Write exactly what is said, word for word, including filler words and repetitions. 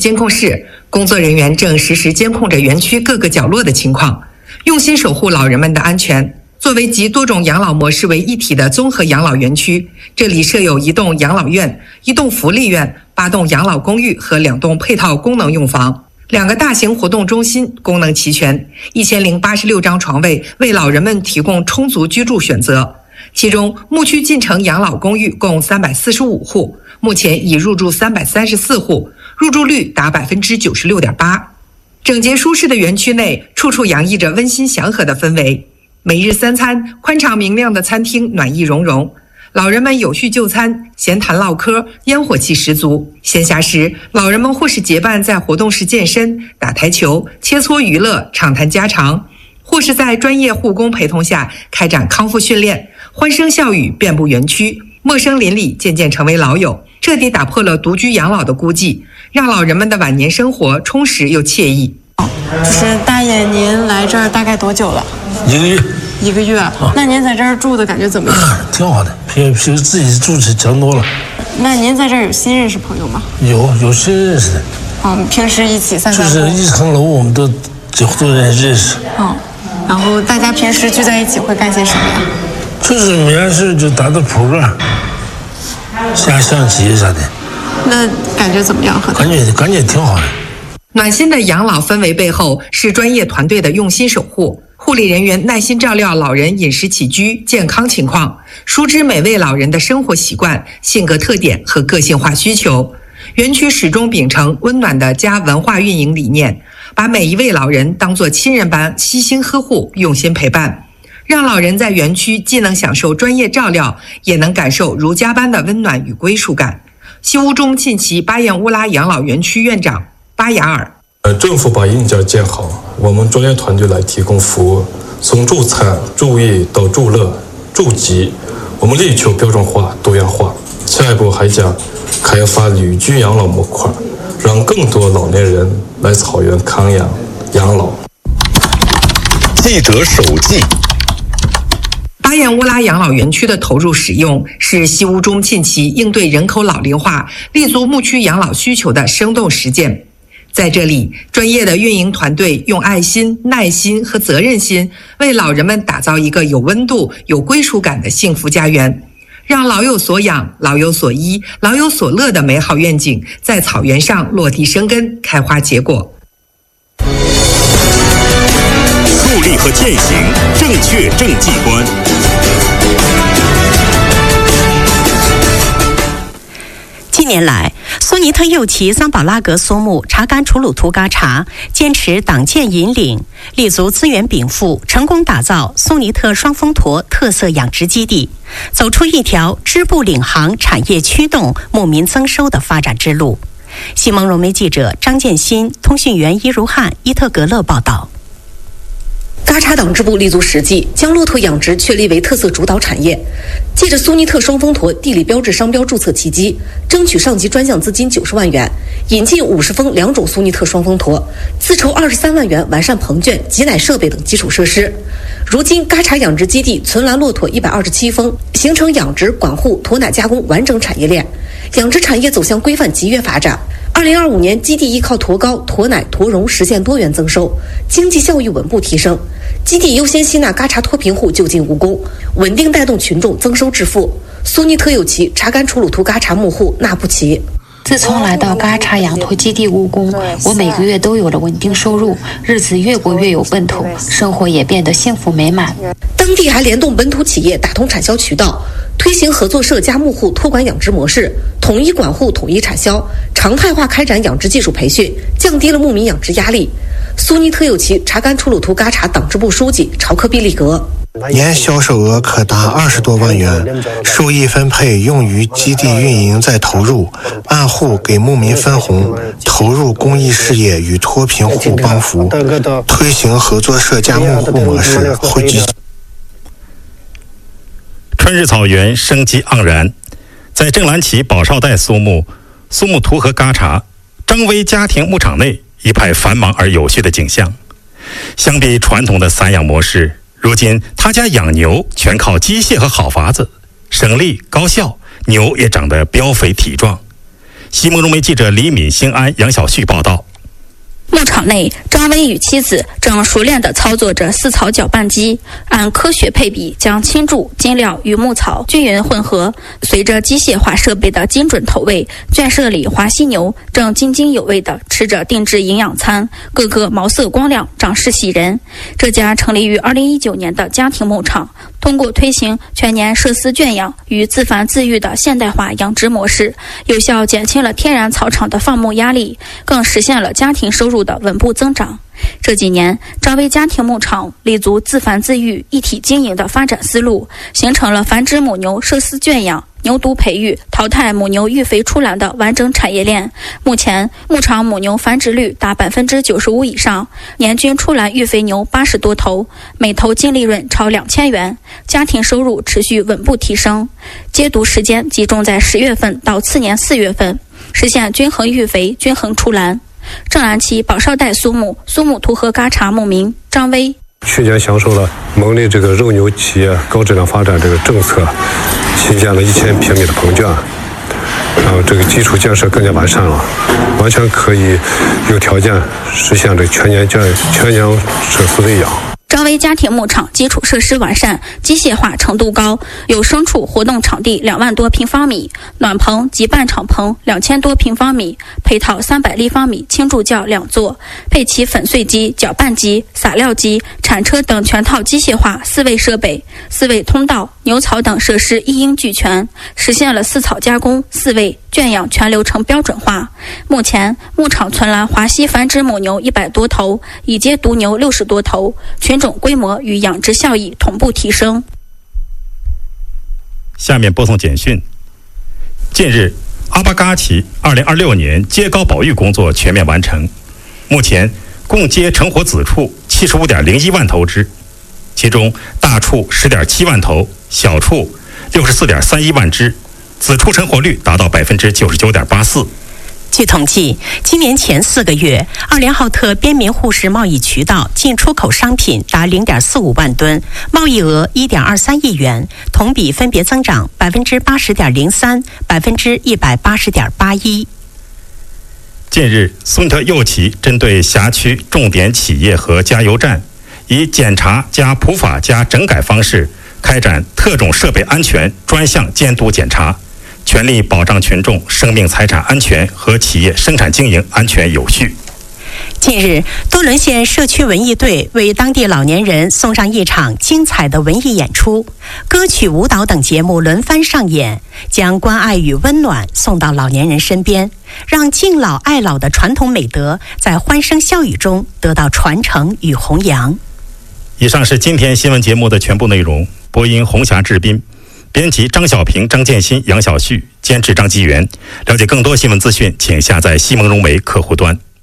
监控室，工作人员正实时监控着园区各个角落的情况，用心守护老人们的安全。作为集多种养老模式为一体的综合养老园区，这里设有一栋养老院、一栋福利院、八栋养老公寓和两栋配套功能用房，两个大型活动中心，功能齐全，一千零八十六张床位为老人们提供充足居住选择。其中，牧区进城养老公寓共三百四十五户，目前已入住三百三十四户，入住率达百分之九十六点八。整洁舒适的园区内，处处洋溢着温馨祥和的氛围。每日三餐，宽敞明亮的餐厅暖意融融，老人们有序就餐，闲谈唠嗑，烟火气十足。闲暇时，老人们或是结伴在活动室健身、打台球、切磋娱乐、畅谈家常，或是在专业护工陪同下开展康复训练，欢声笑语遍布园区，陌生邻里渐渐成为老友，彻底打破了独居养老的孤寂，让老人们的晚年生活充实又惬意。 就是大爷，您来这儿大概多久了？ 一个月。 一个月、啊、那您在这儿住的感觉怎么样？ 啊、挺好的，比比自己住起强多了。 那您在这儿有新认识朋友吗？ 有，有新认识的。 嗯，平时一起散散步。 就是一层楼，我们都几乎都认识。 嗯，然后大家平时聚在一起会干些什么呀？ 就是没啥事就打打扑克、下象棋啥的。 那感觉怎么样？ 感觉感觉挺好的。 暖心的养老氛围背后是专业团队的用心守护，护理人员耐心照料老人饮食起居、健康情况，熟知每位老人的生活习惯、性格特点和个性化需求。园区始终秉承温暖的家文化运营理念，把每一位老人当作亲人般悉心呵护、用心陪伴，让老人在园区既能享受专业照料，也能感受如家般的温暖与归属感。西乌中沁旗巴彦乌拉养老园区院长巴雅尔。 呃，政府把硬件建好，我们专业团队来提供服务，从助餐、助益到助乐、助疾，我们力求标准化、多样化。下一步还将开发旅居养老模块，让更多老年人来草原康养养老。 记者手记。 巴彦乌拉养老园区的投入使用是西乌中沁旗应对人口老龄化、立足牧区养老需求的生动实践。在这里，专业的运营团队用爱心、耐心和责任心，为老人们打造一个有温度、有归属感的幸福家园，让老有所养、老有所依、老有所乐的美好愿景在草原上落地生根、开花结果。 树立和践行正确政绩观。 近年来，苏尼特右旗桑宝拉格苏木查干楚鲁图嘎查坚持党建引领，立足资源禀赋，成功打造苏尼特双峰驼特色养殖基地，走出一条织布领航、产业驱动、牧民增收的发展之路。西蒙融媒记者张建新、通讯员伊如汉、伊特格勒报道。 嘎查党支部立足实际，将骆驼养殖确立为特色主导产业。借着苏尼特双峰驼地理标志商标注册契机，争取上级专项资金九十万元，引进五十峰两种苏尼特双峰驼，自筹二十三万元完善棚圈、挤奶设备等基础设施。如今，嘎查养殖基地存栏骆驼一百二十七峰，形成养殖、管护、驼奶加工完整产业链，养殖产业走向规范集约发展。二零二五年，基地依靠驼羔、驼奶、驼绒实现多元增收，经济效益稳步提升。基地优先吸纳嘎查脱贫户就近务工，稳定带动群众增收致富。苏尼特有旗查干楚鲁图嘎查牧户纳布齐。 自从来到嘎查养驼基地务工，我每个月都有了稳定收入，日子越过越有奔头，生活也变得幸福美满。 当地还联动本土企业打通产销渠道，推行合作社加牧户托管养殖模式，统一管护、统一产销，常态化开展养殖技术培训，降低了牧民养殖压力。苏尼特有旗查干楚鲁图嘎查党支部书记朝克毕利格。 年销售额可达二十多万元，收益分配用于基地运营再投入，按户给牧民分红，投入公益事业与脱贫户帮扶，推行合作社加牧户模式，汇集。 春日草原生机盎然，在正蓝旗保少带苏木、苏木图和嘎查、张威家庭牧场内，一派繁忙而有序的景象。相比传统的散养模式，如今他家养牛全靠机械和好法子，省力高效，牛也长得膘肥体壮。 西蒙融媒记者李敏、兴安、杨小旭报道。 牧场内，张威与妻子正熟练地操作着饲草搅拌机，按科学配比将青贮、金料与牧草均匀混合。随着机械化设备的精准投喂，圈舍里华西牛正津津有味地吃着定制营养餐，个个毛色光亮，长势喜人。这家成立于二零一九年的家庭牧场，通过推行全年设饲圈养与自繁自育的现代化养殖模式，有效减轻了天然草场的放牧压力，更实现了家庭收入的稳步增长。这几年，张威家庭牧场立足自繁自育一体经营的发展思路，形成了繁殖母牛设饲圈养、牛犊培育、淘汰母牛育肥出栏的完整产业链。目前，牧场母牛繁殖率达百分之九十五以上，年均出栏育肥牛八十多头，每头净利润超两千元，家庭收入持续稳步提升。接犊时间集中在十月份到次年四月份，实现均衡育肥、均衡出栏。正蓝旗保少代苏牧苏牧图和嘎查牧民张威， 去年享受了蒙利这个肉牛企业高质量发展这个政策，新建了一千平米的棚圈，然后这个基础建设更加完善了，完全可以有条件实现这全年圈全年设饲喂养。 张威家庭牧场基础设施完善，机械化程度高，有牲畜活动场地两万多平方米，暖棚及半敞棚两千多平方米，配套三百立方米轻助教两座，配齐粉碎机、搅拌机、撒料机、铲车等全套机械化饲喂设备，饲喂通道、牛槽等设施一应俱全，实现了饲草加工、饲喂、圈养全流程标准化。目前，牧场存栏华西繁殖母牛一百多头，已接犊牛六十多头，群种规模与养殖效益同步提升。 下面播送简讯。近日，阿巴嘎旗二零二六年秸秆保育工作全面完成，目前共接成活子畜七十五点零一万头只，其中大畜十点七万头，小畜六十四点三一万只，子畜成活率达到百分之九十九点八四。 据统计，今年前四个月，二连浩特边民护食贸易渠道进出口商品达零点四五万吨，贸易额一点二三亿元，同比分别增长百分之八十点零三、百分之一百八十点八一。 近日，苏尼特右旗针对辖区重点企业和加油站，以检查加普法加整改方式开展特种设备安全专项监督检查，全力保障群众生命财产安全和企业生产经营安全有序。 近日，多伦县社区文艺队为当地老年人送上一场精彩的文艺演出，歌曲、舞蹈等节目轮番上演，将关爱与温暖送到老年人身边，让敬老爱老的传统美德在欢声笑语中得到传承与弘扬。 以上是今天新闻节目的全部内容。播音洪霞、志斌，编辑张小平、张建新、杨小旭，监制张吉元。了解更多新闻资讯，请下载西蒙融媒客户端。